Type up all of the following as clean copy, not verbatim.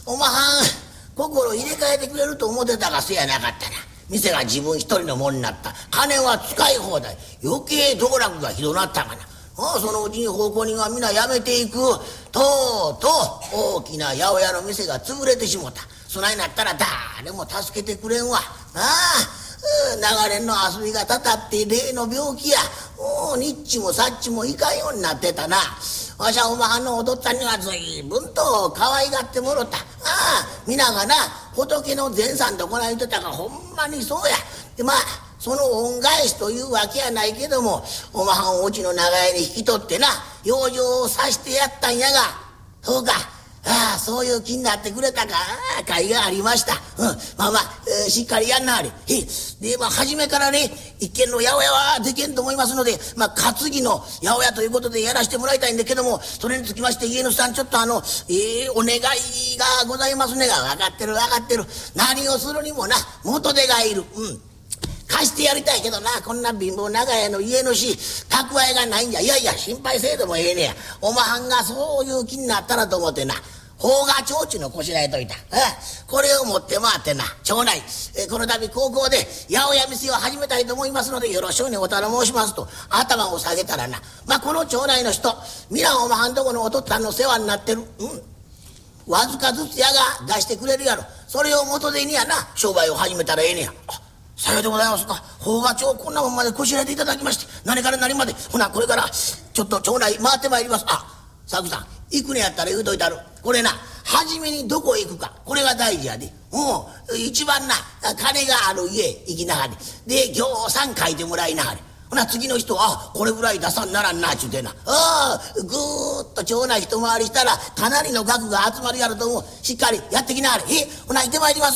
おまはん心入れ替えてくれると思ってたがせやなかったな。店が自分一人のもんになった。金は使い放題。余計道楽がひどなったがな。そのうちに奉公人は皆辞めていく。とうとう大きな八百屋の店が潰れてしもた。そないなったら誰も助けてくれんわ。長年の遊びがたたって例の病気や。ニッチもサッチもいかんようになってたな。わしゃおまはんのお父っつぁんには随分と可愛がってもろた。皆がな仏の前さんとこない言ってたがほんまにそうや。でその恩返しというわけやないけども、おまはんをうちの長屋に引き取ってな養生をさしてやったんやが。そうか。そういう気になってくれたか。甲斐がありました。しっかりやんなはれ。で初めからね一軒の八百屋はでけんと思いますので、担ぎの八百屋ということでやらしてもらいたいんだけども、それにつきまして家主さんちょっとお願いがございますねが。分かってる分かってる。何をするにもな元手がいる。貸してやりたいけどな、こんな貧乏長屋の家主蓄えがないんじゃ。いやいや心配せえでもええねや。おまはんがそういう気になったらと思ってな奉賀町ちゅうのこしらえといた。これを持って回ってな町内この度高校で八百屋店を始めたいと思いますのでよろしゅうにお頼申しますと頭を下げたらな、この町内の人皆おまはんとこのお父っつぁんの世話になってる。わずかずつやが出してくれるやろ。それを元手にやな商売を始めたらええねや。さようでございますか。奉賀町こんなもんまでこしらえていただきまして何から何までほなこれからちょっと町内回ってまいります。佐久さん行くねやったら言うといたる。これな初めにどこへ行くかこれが大事やで。一番な金がある家行きなはれ。でぎょうさん書いてもらいなはれ。ほな次の人はこれぐらい出さんならんなちゅうてなぐーっと町内一回りしたらかなりの額が集まるやろと思う。しっかりやってきなはれ。ほな行ってまいります。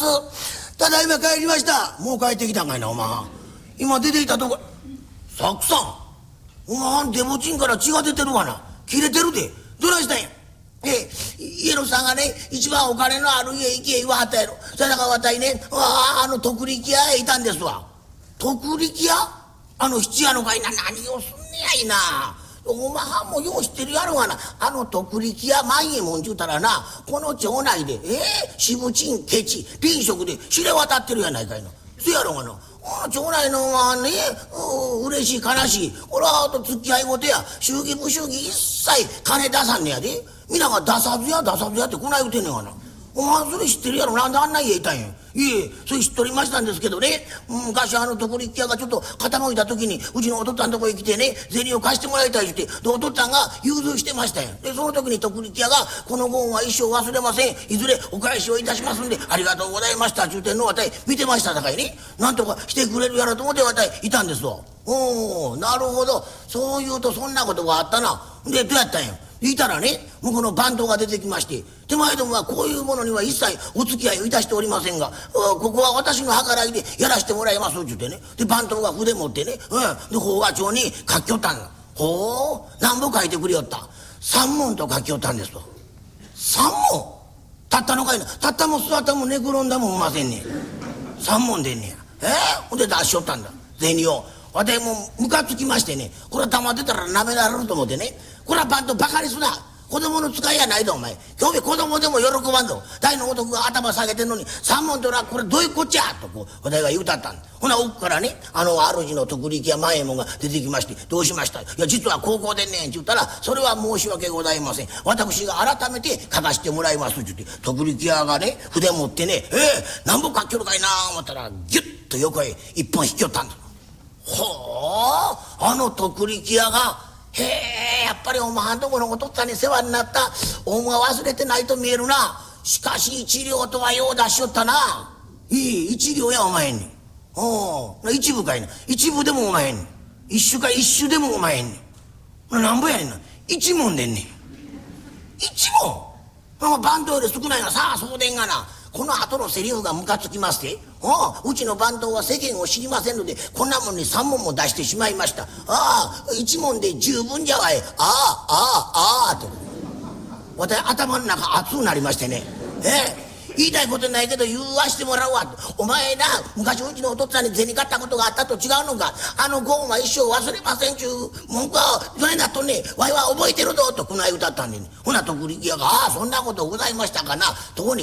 ただいま帰りました。もう帰ってきたんかいなおまはん。今出ていたとこ。佐久さんおまはんデボチンから血が出てるわな。切れてるで。どないしたんや。家のさんがね一番お金のある家行け言わはったやろ。それだからわたいね徳力屋へいたんですわ。徳力屋質屋のかいな。何をすんねやいな。おまはんもよう知ってるやろがな。徳力屋万右衛門ちゅうたらなこの町内で渋鎮ケチ林職で知れ渡ってるやないかいな。そやろがな町内のね嬉しい悲しいこれはと付き合いごとや祝儀不祝儀一切金出さんねやで。皆が出さずや出さずやってこない言うてんねんがな。お前それ知ってるやろ。なんであんな家いたんや。それ知っとりましたんですけどね昔徳力屋がちょっと傾いた時にうちのお父っつぁんとこへ来てね銭を貸してもらいたいってでお父っつぁんが融通してましたんや。でその時に徳力屋がこのご恩は一生忘れませんいずれお返しをいたしますんでありがとうございましたちゅうてんのをわたい見てましたさかいねなんとかしてくれるやろと思ってわたいいたんですわ。なるほど。そう言うとそんなことがあったな。でどうやったんや。いたらね向こうの番頭が出てきまして手前どもはこういうものには一切お付き合いをいたしておりませんがここは私の計らいでやらしてもらいますっちゅうてね。で番頭が筆持ってねで奉賀町に書きよったんだ。何本書いてくれよった。3問と書きよったんですと。3問たったのかいな。たったも座ったも寝転んだもんうませんねん。3問でんねや。ほんで出しよったんだ銭を。私もうムカつきましてねこれ溜まってたらなめられると思ってねこれはバンとバカにすな。子供の使いやないぞお前。今日子供でも喜ばんぞ。大の男が頭下げてんのに3問とらこれどういうこっちゃと私が言うたったん。ほな奥からね主の徳力屋万右衛門が出てきましてどうしました。いや実は高校でんねんちゅうたらそれは申し訳ございません私が改めて書かしてもらいますちゅうて徳力屋がね筆持ってね何本書きよるかいな思ったらギュッと横へ一本引きよったんだ。徳力屋がやっぱりおまはんとこのお父っつぁんに世話になった恩は忘れてないと見えるな。しかし一両とはよう出しよったな。一両やお前に一部かいな。一部でもお前に一種か一種でもお前になんぼやねんな。一文でんねん。一文番頭より少ないがさあそうでんがな。この後のセリフがムカつきましてうちの番頭は世間を知りませんのでこんなもんに3問も出してしまいました。1問で十分じゃわい。と私頭の中熱くなりましてね言いたいことないけど言わしてもらうわ。お前な昔うちのお父っつぁんに銭買ったことがあったと違うのか。ご恩は一生忘れませんちゅう文句はそれなっとねわいは覚えてるぞとこない歌ったんでね。ほな徳力屋がそんなことございましたかなとこに